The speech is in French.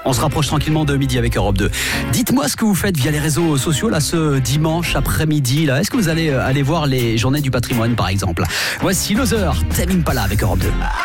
On se rapproche tranquillement de midi avec Europe 2. Dites-moi ce que vous faites via les réseaux sociaux là ce dimanche après-midi. Là, est-ce que vous allez aller voir les Journées du patrimoine par exemple? Voici Loser, Tame Impala avec Europe 2.